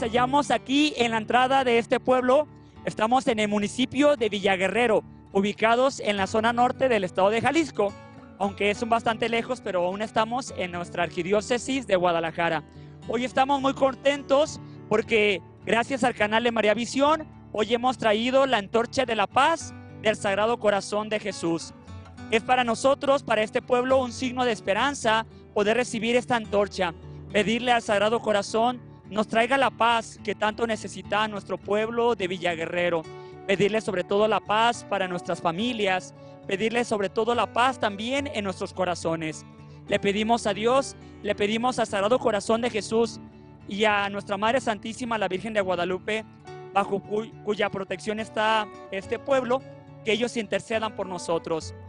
hallamos aquí en la entrada de este pueblo. Estamos en el municipio de Villaguerrero, ubicados en la zona norte del estado de Jalisco, aunque es un bastante lejos, pero aún estamos en nuestra arquidiócesis de Guadalajara. Hoy estamos muy contentos porque gracias al canal de María Visión, hoy hemos traído la antorcha de la paz del Sagrado Corazón de Jesús. Es para nosotros, para este pueblo, un signo de esperanza poder recibir esta antorcha, pedirle al Sagrado Corazón nos traiga la paz que tanto necesita nuestro pueblo de Villaguerrero, pedirle sobre todo la paz para nuestras familias, pedirle sobre todo la paz también en nuestros corazones. Le pedimos a Dios, le pedimos al Sagrado Corazón de Jesús y a nuestra Madre Santísima, la Virgen de Guadalupe, bajo cuya protección está este pueblo, que ellos intercedan por nosotros.